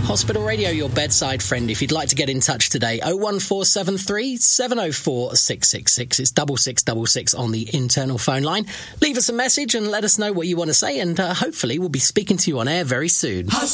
Hospital Radio, your bedside friend. If you'd like to get in touch today, 01473 704 666. It's 6666 on the internal phone line. Leave us a message and let us know what you want to say, and hopefully we'll be speaking to you on air very soon.